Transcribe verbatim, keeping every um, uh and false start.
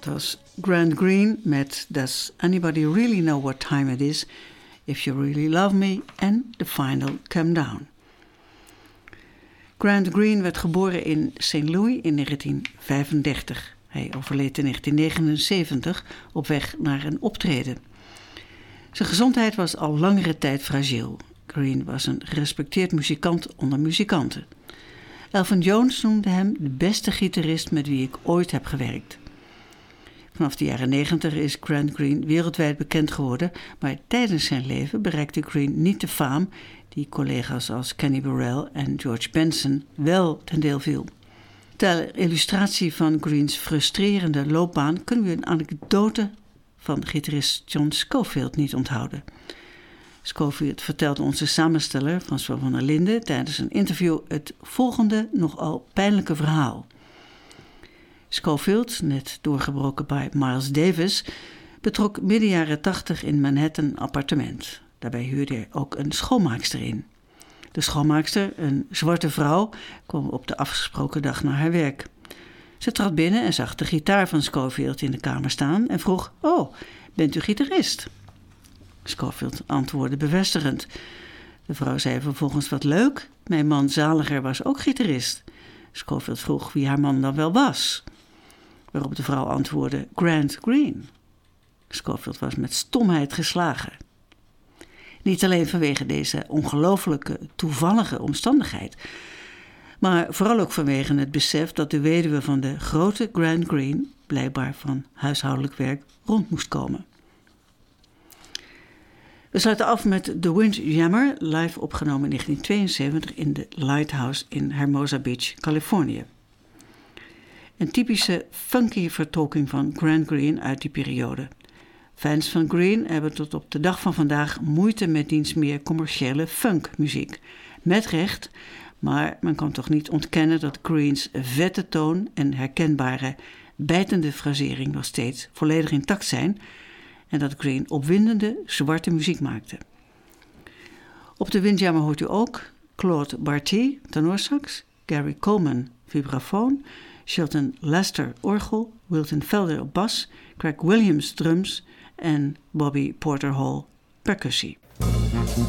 Dat was Grant Green met Does Anybody Really Know What Time It Is? If You Really Love Me and The Final Come Down. Grant Green werd geboren in Saint Louis in negentien vijfendertig. Hij overleed in negentien negenenzeventig op weg naar een optreden. Zijn gezondheid was al langere tijd fragiel. Green was een gerespecteerd muzikant onder muzikanten. Elvin Jones noemde hem de beste gitarist met wie ik ooit heb gewerkt. Vanaf de jaren negentig is Grant Green wereldwijd bekend geworden, maar tijdens zijn leven bereikte Green niet de faam die collega's als Kenny Burrell en George Benson wel ten deel viel. Ter illustratie van Greens frustrerende loopbaan kunnen we een anekdote van gitarist John Scofield niet onthouden. Scofield vertelde onze samensteller François van der Linden tijdens een interview het volgende nogal pijnlijke verhaal. Scofield, net doorgebroken bij Miles Davis, betrok midden jaren tachtig in Manhattan een appartement. Daarbij huurde hij ook een schoonmaakster in. De schoonmaakster, een zwarte vrouw, kwam op de afgesproken dag naar haar werk. Ze trad binnen en zag de gitaar van Scofield in de kamer staan en vroeg: "Oh, bent u gitarist?" Scofield antwoordde bevestigend. De vrouw zei vervolgens: "Wat leuk, mijn man Zaliger was ook gitarist." Scofield vroeg wie haar man dan wel was, waarop de vrouw antwoordde: "Grant Green." Scofield was met stomheid geslagen. Niet alleen vanwege deze ongelooflijke, toevallige omstandigheid, maar vooral ook vanwege het besef dat de weduwe van de grote Grant Green blijkbaar van huishoudelijk werk rond moest komen. We sluiten af met The Windjammer, live opgenomen in negentien tweeënzeventig in de Lighthouse in Hermosa Beach, Californië. Een typische funky vertolking van Grant Green uit die periode. Fans van Green hebben tot op de dag van vandaag moeite met diens meer commerciële funkmuziek. Met recht, maar men kan toch niet ontkennen dat Greens vette toon en herkenbare, bijtende frasering nog steeds volledig intact zijn en dat Green opwindende, zwarte muziek maakte. Op de Windjammer hoort u ook Claude Barty, tenorsax, Gary Coleman, vibrafoon, Shelton Lester, orgel, Wilton Felder op bas, Craig Williams, drums en Bobby Porter Hall, percussie.